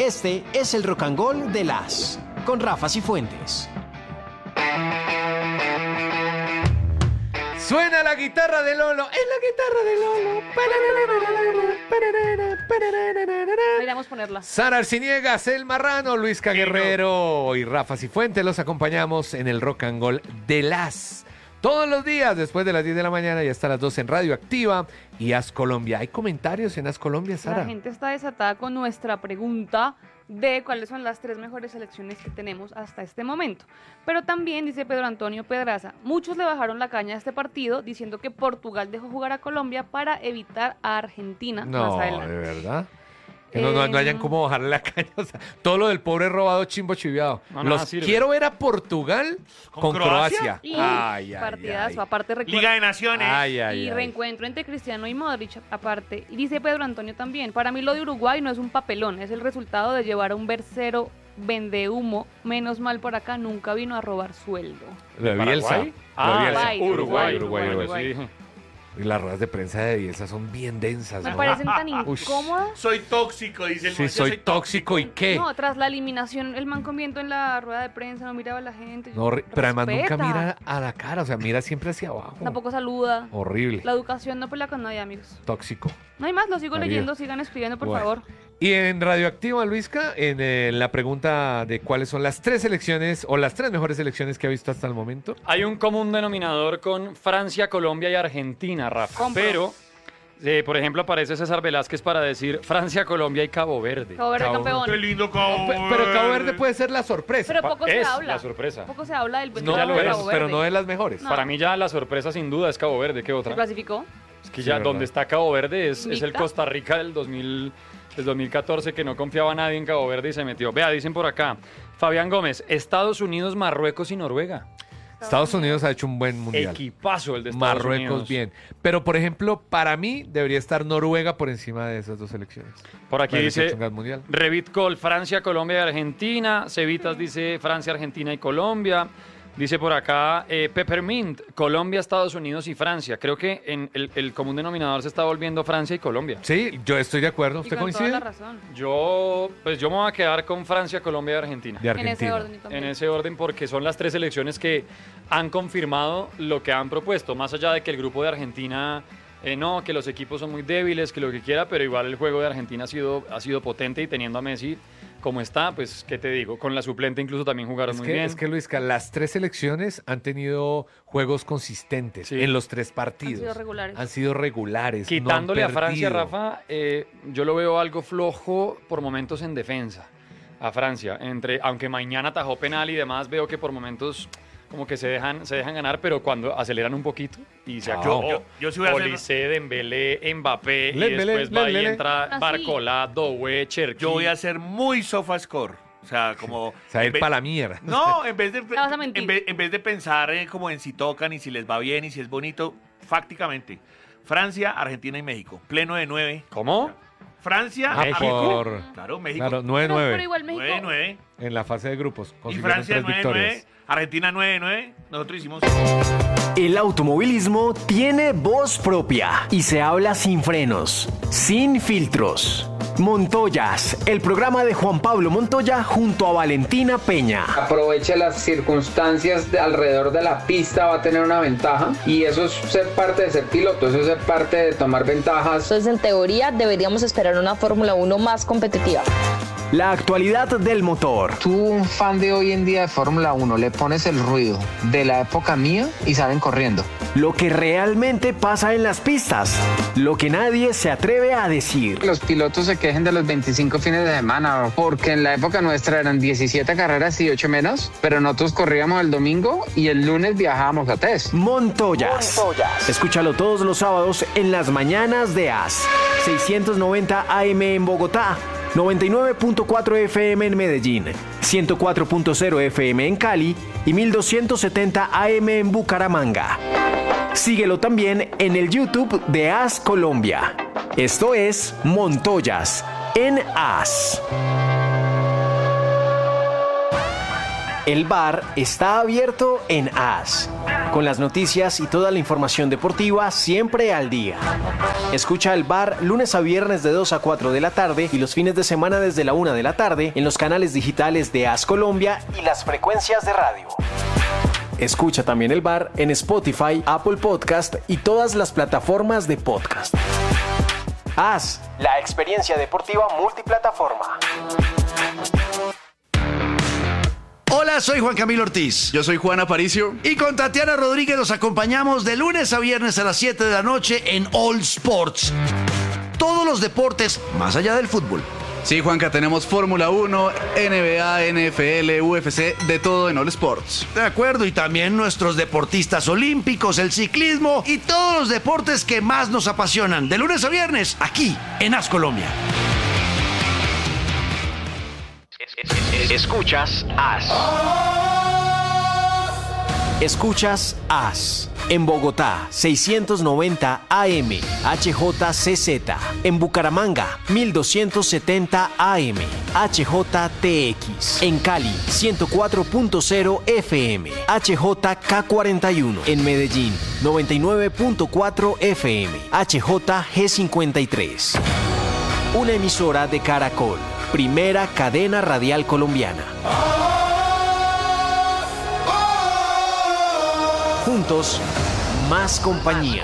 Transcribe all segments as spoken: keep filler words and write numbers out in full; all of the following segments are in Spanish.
Este es el Rock and Roll de las con Rafa Cifuentes. Suena la guitarra de Lolo, es la guitarra de Lolo. Deberíamos ponerla. Sara Arciniegas, El Marrano, Luisca Guerrero y Rafa Cifuentes los acompañamos en el Rock and Roll de las. Todos los días, después de las diez de la mañana y hasta las doce en Radio Activa y As Colombia. ¿Hay comentarios en As Colombia, Sara? La gente está desatada con nuestra pregunta de cuáles son las tres mejores selecciones que tenemos hasta este momento. Pero también, dice Pedro Antonio Pedraza, muchos le bajaron la caña a este partido diciendo que Portugal dejó jugar a Colombia para evitar a Argentina No, más adelante. ¿de verdad? Que no, no, no hayan como bajarle la caña. O sea, todo lo del pobre robado chimbo chiviado. No, no, Los sirve. quiero ver a Portugal con, ¿Con Croacia. Croacia? Y Ay, ay, partidazo, ay. aparte recuerda. Liga de Naciones. Ay, ay, y ay. reencuentro entre Cristiano y Modric, aparte. Y dice Pedro Antonio también, para mí lo de Uruguay no es un papelón, es el resultado de llevar a un versero vendehumo, menos mal por acá, nunca vino a robar sueldo. Lo de Bielsa. ¿Paraguay? Lo de Ah, Bielsa. Uruguay, Uruguay, Uruguay, Uruguay, Uruguay. sí. Y las ruedas de prensa de Bielsa son bien densas, Me ¿no? parecen tan Ush. incómodas. Soy tóxico, dice el Sí, man, yo soy tóxico. ¿Y qué? No, tras la eliminación, el man con viento en la rueda de prensa, no miraba a la gente. No, horri- pero además nunca Respeta. mira a la cara, o sea, mira siempre hacia abajo. Tampoco saluda. Horrible. La educación no pelea con nadie, amigos. Tóxico. No hay más, lo sigo Marido. leyendo, sigan escribiendo, por Bueno. favor. Y en Radioactiva, Luisca, en eh, la pregunta de cuáles son las tres selecciones o las tres mejores selecciones que ha visto hasta el momento. Hay un común denominador con Francia, Colombia y Argentina, Rafa. Compro. Pero, eh, por ejemplo, aparece César Velázquez para decir Francia, Colombia y Cabo Verde. Cabo Verde Cabo- campeón. Qué lindo Cabo Pe- Pero Cabo Verde puede ser la sorpresa. Pero poco se Es habla. la sorpresa. Poco se habla del no, ya lo de es, Cabo pero Verde. no de las mejores. No. Para mí ya la sorpresa sin duda es Cabo Verde. ¿Qué ¿Se otra? clasificó? Es que Sí, ya verdad. donde está Cabo Verde es, es el Invicta. Costa Rica del dos mil, del dos mil catorce que no confiaba nadie en Cabo Verde y se metió. Vea, dicen por acá, Fabián Gómez, Estados Unidos, Marruecos y Noruega. Estados Unidos ha hecho un buen mundial. Equipazo el de Estados Marruecos Unidos. bien. Pero, por ejemplo, para mí debería estar Noruega por encima de esas dos selecciones. Por aquí Para que dice se tenga el mundial. Revit Col, Francia, Colombia y Argentina. Cevitas dice Francia, Argentina y Colombia. Dice por acá eh, Peppermint, Colombia, Estados Unidos y Francia. Creo que en el, el común denominador se está volviendo Francia y Colombia. Sí, yo estoy de acuerdo. Y ¿Usted con toda coincide? la razón. Yo, pues yo me voy a quedar con Francia, Colombia y Argentina. De En ese Argentina. orden yo también. En ese orden, porque son las tres selecciones que han confirmado lo que han propuesto, más allá de que el grupo de Argentina, eh, no, que los equipos son muy débiles, que lo que quiera, pero igual el juego de Argentina ha sido, ha sido potente y teniendo a Messi como está, pues, ¿qué te digo? Con la suplente incluso también jugaron Es muy que, bien. es que, Luisca, las tres selecciones han tenido juegos consistentes Sí. en los tres partidos. Han sido regulares. Han sido regulares. no han Quitándole a Francia, perdido. Rafa, eh, yo lo veo algo flojo por momentos en defensa. A Francia, entre, aunque mañana atajó penal y demás, veo que por momentos como que se dejan, se dejan ganar, pero cuando aceleran un poquito y se Chao. acabó. Yo- yo- yo sí voy a hacer- Olise, Dembélé, Mbappé, y Dembélé, después va y Dembélé. entra Ah, sí. Barcola, Doué, Cherki. Yo voy a hacer muy sofa score. O sea, como... O sea, ir en vez- para la mierda. No, en vez de, vas a mentir. en vez, en vez de pensar eh, como en si tocan y si les va bien y si es bonito, fácticamente. Francia, Argentina y México. Pleno de nueve. ¿Cómo? Francia, Ah, México. por... Claro, México. Claro, nueve Pero, pero nueve igual México. nueve nueve. en la fase de grupos. Y Consiguieron Francia tres nueve victorias. nueve. Argentina nueve nueve. Nosotros hicimos... El automovilismo tiene voz propia y se habla sin frenos, sin filtros. Montoyas, el programa de Juan Pablo Montoya junto a Valentina Peña. Aproveche las circunstancias de alrededor de la pista, va a tener una ventaja y eso es ser parte de ser piloto, eso es ser parte de tomar ventajas. Entonces, en teoría, deberíamos esperar una Fórmula uno más competitiva. La actualidad del motor. Tú, un fan de hoy en día de Fórmula uno, le pones el ruido de la época mía y salen corriendo. Lo que realmente pasa en las pistas. Lo que nadie se atreve a decir. Los pilotos se quejen de los veinticinco fines de semana porque en la época nuestra eran diecisiete carreras y ocho menos, pero nosotros corríamos el domingo y el lunes viajábamos a test. Montoyas. Escúchalo todos los sábados en las mañanas de A S. seiscientos noventa A M en Bogotá, noventa y nueve punto cuatro F M en Medellín, ciento cuatro punto cero F M en Cali y mil doscientos setenta A M en Bucaramanga. Síguelo también en el YouTube de A S Colombia. Esto es Montoyas en A S. El bar está abierto en A S, con las noticias y toda la información deportiva siempre al día. Escucha el bar lunes a viernes de dos a cuatro de la tarde y los fines de semana desde la una de la tarde en los canales digitales de As Colombia y las frecuencias de radio. Escucha también el bar en Spotify, Apple Podcast y todas las plataformas de podcast. As, la experiencia deportiva multiplataforma. Hola, soy Juan Camilo Ortiz. Yo soy Juan Aparicio. Y con Tatiana Rodríguez los acompañamos de lunes a viernes a las siete de la noche en All Sports. Todos los deportes más allá del fútbol. Sí, Juanca, tenemos Fórmula uno, N B A, N F L, U F C, de todo en All Sports. De acuerdo, y también nuestros deportistas olímpicos, el ciclismo y todos los deportes que más nos apasionan. De lunes a viernes, aquí en As Colombia. Escuchas As. Escuchas As. En Bogotá, seiscientos noventa A M, H J C Z. En Bucaramanga, mil doscientos setenta A M, H J T X. En Cali, ciento cuatro punto cero F M, H J K cuarenta y uno. En Medellín, noventa y nueve punto cuatro F M, H J G cincuenta y tres. Una emisora de Caracol, primera cadena radial colombiana. Juntos, más compañía.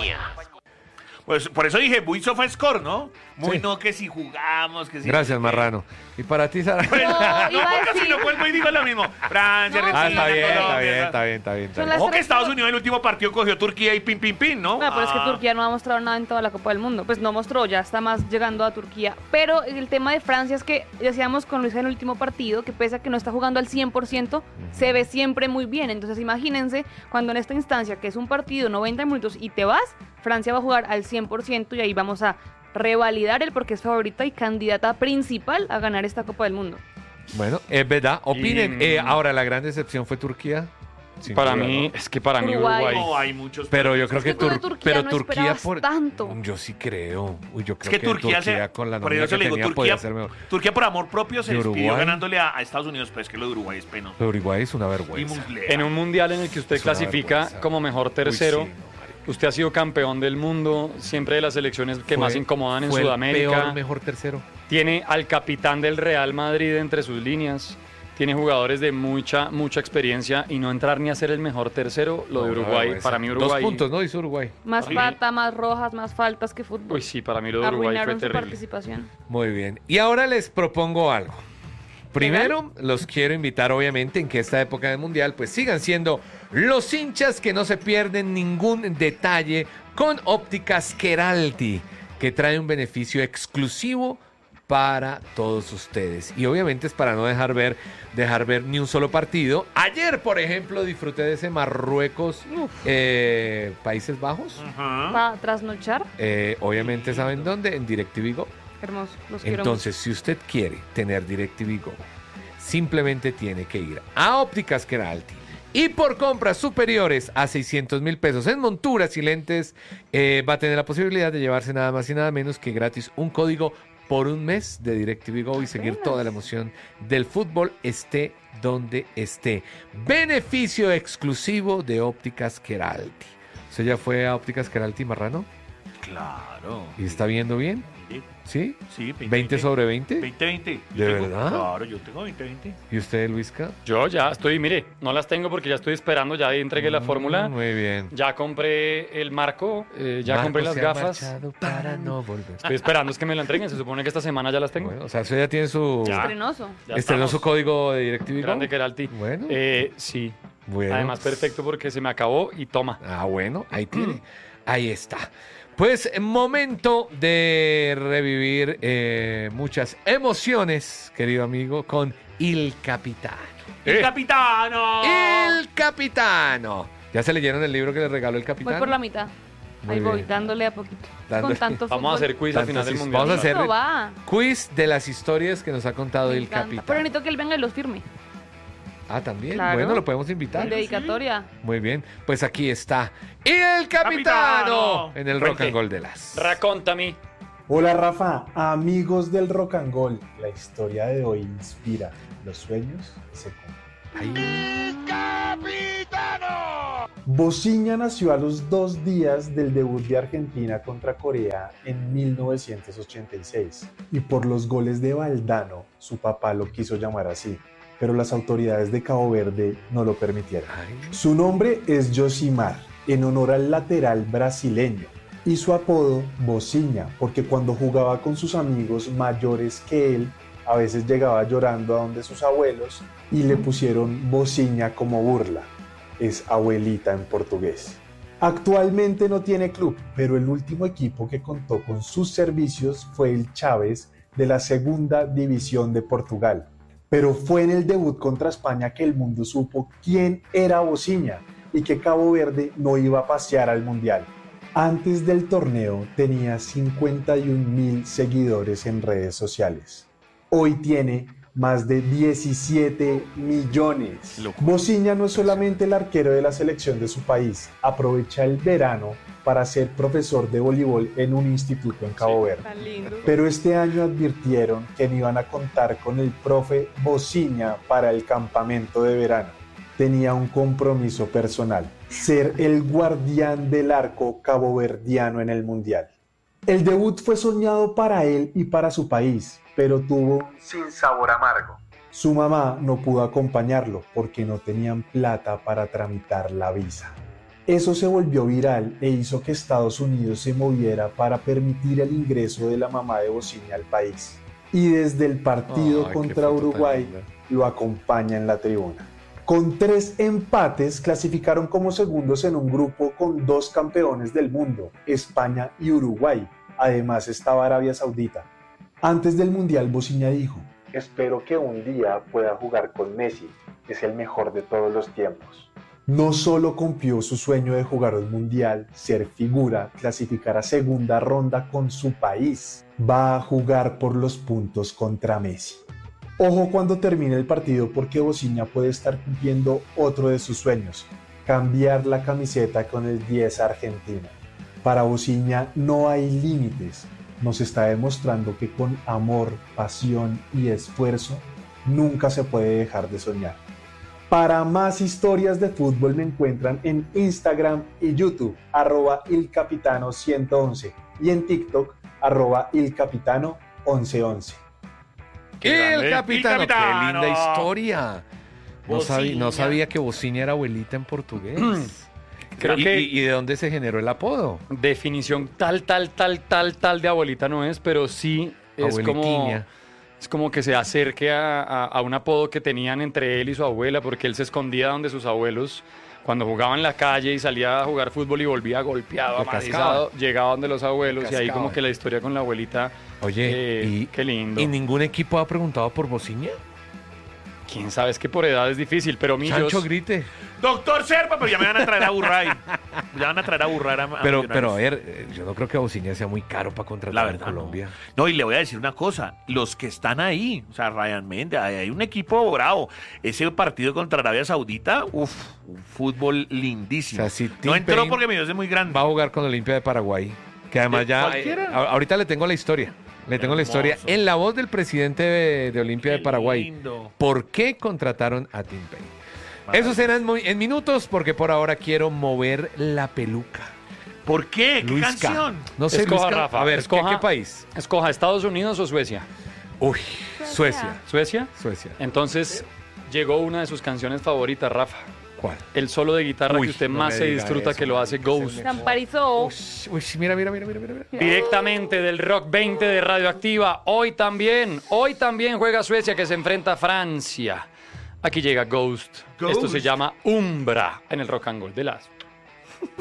Pues por eso dije, muy sofa score, ¿no? Muy Sí. no que si jugamos, que si... Gracias, Marrano. ¿Y para ti, Sara? Pues, No, no, iba a porque decir- si no vuelvo y digo lo mismo. Francia, No, Ah, Argentina, está bien, está Colombia, bien, está bien, está bien. está Son bien. las O que tres Estados cosas. Unidos en el último partido cogió Turquía y pin, pin, pin, ¿no? No, pero es que Ah. Turquía no ha mostrado nada en toda la Copa del Mundo. Pues no mostró, ya está más llegando a Turquía. Pero el tema de Francia es que decíamos con Luis en el último partido que pese a que no está jugando al cien por ciento, se ve siempre muy bien. Entonces imagínense cuando en esta instancia, que es un partido noventa minutos y te vas, Francia va a jugar al cien por ciento y ahí vamos a revalidar el porque es favorita y candidata principal a ganar esta Copa del Mundo. Bueno, es verdad. Opinen. Y- Eh, ahora, la gran decepción fue Turquía. Sin Para duda, mí, ¿no? es que para mí Uruguay. Uruguay. No, hay muchos... Pero yo creo Es que, que tú de Tur- Turquía pero no Turquía esperabas por tanto. Yo sí creo. Uy, yo creo Es que que Turquía, Turquía, se, con la por nómina eso que le digo, tenía podía Turquía, ser mejor. Turquía por amor propio se ¿De despidió Uruguay? ganándole a, a Estados Unidos, pero es que lo de Uruguay es penoso. Pero Uruguay es una Y vergüenza. Muslera. En un mundial en el que usted Es una clasifica vergüenza. como mejor Uy, tercero, sí, no, marica. usted ha sido campeón del mundo, siempre de las selecciones que Fue- más incomodan en fue el Sudamérica. peor, mejor tercero. Tiene al capitán del Real Madrid entre sus líneas. Tiene jugadores de mucha, mucha experiencia y no entrar ni a ser el mejor tercero, lo de No, una Uruguay. vergüenza. Para mí Uruguay. Dos puntos, ¿no? Hizo Uruguay. Más Para mí- pata, más rojas, más faltas que fútbol. Uy, sí, para mí lo de Uruguay fue Arruinaron su terrible. participación. Muy bien. Y ahora les propongo algo. Primero, los quiero invitar, obviamente, en que esta época del Mundial, pues sigan siendo los hinchas que no se pierden ningún detalle con Ópticas Keralty, que trae un beneficio exclusivo para todos ustedes. Y obviamente es para no dejar ver, dejar ver ni un solo partido. Ayer, por ejemplo, disfruté de ese Marruecos, eh, Países Bajos. Ajá. Para trasnochar, Eh, obviamente, ¿saben dónde? En DirecTV Go. hermoso. Los quiero Entonces, si usted quiere tener DirecTV Go, simplemente tiene que ir a Ópticas Keralty. Y por compras superiores a seiscientos mil pesos en monturas y lentes, eh, va a tener la posibilidad de llevarse nada más y nada menos que gratis un código por un mes de DirecTV Go y seguir toda la emoción del fútbol, esté donde esté. Beneficio exclusivo de Ópticas Keralty. ¿Usted ya fue a Ópticas Keralty, Marrano? Claro. ¿Y está viendo bien? Sí, ¿Sí? sí, ¿veinte sobre veinte? veinte veinte. ¿De verdad? Claro, yo tengo veinte veinte. ¿Y usted, Luisca? Yo ya estoy, mire, no las tengo porque ya estoy esperando, ya entregué la fórmula. Mm, Muy bien. Ya compré el marco, eh, ya Marco compré las se ha gafas. marchado para no volver. Estoy esperando es que me la entreguen. Se supone que esta semana ya las tengo. Bueno, o sea, usted ya tiene su... Ya. Estrenoso. Ya estrenó estamos. su código de DirecTV Go. Grande Keralty. Bueno. Eh, sí. Bueno. Además, perfecto porque se me acabó y toma. Ah, bueno, ahí tiene. Ahí está. Pues momento de revivir eh, muchas emociones, querido amigo, con Il Capitano. ¡El Eh. capitano! ¡El Capitano! ¿Ya se leyeron el libro que le regaló el Capitano? Voy por la mitad. Muy Ahí voy, bien. dándole a poquito. Dándole. Con tanto Vamos a fútbol. hacer quiz al Tantas final del his- mundial. vamos a hacer- Eso va. Quiz de las historias que nos ha contado Me El encanta. Capitano. Pero necesito que él venga y los firme. Ah, también. Claro. Bueno, lo podemos invitar. En dedicatoria. Muy bien, pues aquí está el capitano, Capitano. en el Rock Cuente. and Roll de las. Racóntame. Hola Rafa, amigos del Rock and Roll. La historia de hoy inspira, los sueños se cumplen. Ay, Bociña nació a los dos días del debut de Argentina contra Corea en mil novecientos ochenta y seis y por los goles de Valdano su papá lo quiso llamar así, pero las autoridades de Cabo Verde no lo permitieron. Su nombre es Josimar, en honor al lateral brasileño, y su apodo Bociña, porque cuando jugaba con sus amigos mayores que él, a veces llegaba llorando a donde sus abuelos y le pusieron Bociña como burla. Es abuelita en portugués. Actualmente no tiene club, pero el último equipo que contó con sus servicios fue el Chaves de la Segunda División de Portugal. Pero fue en el debut contra España que el mundo supo quién era Bociña y que Cabo Verde no iba a pasear al Mundial. Antes del torneo tenía cincuenta y un mil seguidores en redes sociales. Hoy tiene más de diecisiete millones. Bociña no es solamente el arquero de la selección de su país, aprovecha el verano para ser profesor de voleibol en un instituto en Cabo Verde. Tan lindo. Pero este año advirtieron que no iban a contar con el profe Bociña para el campamento de verano. Tenía un compromiso personal, ser el guardián del arco caboverdiano en el Mundial. El debut fue soñado para él y para su país, pero tuvo un sinsabor amargo. Su mamá no pudo acompañarlo porque no tenían plata para tramitar la visa. Eso se volvió viral e hizo que Estados Unidos se moviera para permitir el ingreso de la mamá de Bociña al país. Y desde el partido Ay, contra Uruguay lo acompaña en la tribuna. Con tres empates clasificaron como segundos en un grupo con dos campeones del mundo, España y Uruguay. Además estaba Arabia Saudita. Antes del Mundial, Bociña dijo: espero que un día pueda jugar con Messi, que es el mejor de todos los tiempos. No solo cumplió su sueño de jugar un Mundial, ser figura, clasificar a segunda ronda con su país, va a jugar por los puntos contra Messi. Ojo cuando termine el partido porque Bociña puede estar cumpliendo otro de sus sueños, cambiar la camiseta con el diez argentino. Para Bociña no hay límites, nos está demostrando que con amor, pasión y esfuerzo nunca se puede dejar de soñar. Para más historias de fútbol me encuentran en Instagram y YouTube, arroba ilcapitano ciento once y en TikTok, arroba ilcapitano once once. El capitano, El capitano. qué linda historia. No, Bociña. sabía, no sabía que Bociña era abuelita en portugués. Creo ¿Y, que- y- y de dónde se generó el apodo? Definición tal, tal, tal, tal, tal de abuelita no es, pero sí es como, Abuelitiña. es como que se acerque a, a- a un apodo que tenían entre él y su abuela, porque él se escondía donde sus abuelos, cuando jugaba en la calle y salía a jugar fútbol y volvía golpeado, Lo amarillado, llegaba donde los abuelos y ahí cascaba. como que la historia con la abuelita, Oye, eh, y, qué lindo. ¿y ningún equipo ha preguntado por Bociña? Quién sabe, es que por edad es difícil, pero Millos... Chancho grite. Doctor Serpa, pero ya me van a traer a burrar. Ya van a traer a burrar a, a Pero, Millonarios. pero a ver, eh, yo no creo que Bociña sea muy caro para contratar La en verdad, Colombia. No, y le voy a decir una cosa, los que están ahí, o sea, Ryan Méndez, hay, hay un equipo bravo. Ese partido contra Arabia Saudita, uff, un fútbol lindísimo. O sea, si no Tim entró Payne porque mi Dios es muy grande. Va a jugar con Olimpia de Paraguay, que además ¿De ya... cualquiera? a- ahorita le tengo la historia. Le tengo la historia Hermoso. en la voz del presidente de, de Olimpia Qué de Paraguay. lindo. ¿Por qué contrataron a Tim Payne? Maravilla. Eso será en, muy- en minutos porque por ahora quiero mover la peluca. ¿Por qué? ¿Qué Luisca. canción? No sé, Escoja, Luisca. Rafa, A ver, ¿qué, escoja. qué país? Escoja Estados Unidos o Suecia. Uy, Suecia. ¿Suecia? Suecia. Entonces llegó una de sus canciones favoritas, Rafa. ¿Cuál? El solo de guitarra Uy, que usted no más me se diga disfruta eso, que lo hace marica, Ghost. se me- Camparizó. Uy, mira, mira, mira, mira, mira. mira. Directamente del Rock veinte de Radioactiva. Hoy también, hoy también juega Suecia que se enfrenta a Francia. Aquí llega Ghost. Ghost. Esto se llama Umbra en el Rock and Roll de las